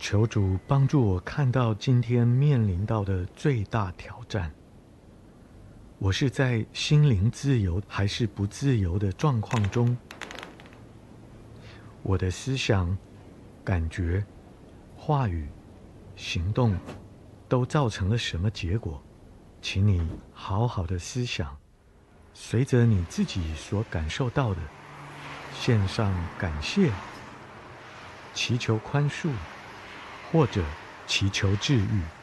求主帮助我看到今天面临到的最大挑战。我是在心灵自由还是不自由的状况中？我的思想、感觉、话语、行动都造成了什么结果？请你好好的思想，随着你自己所感受到的，献上感谢，祈求宽恕，或者祈求治愈。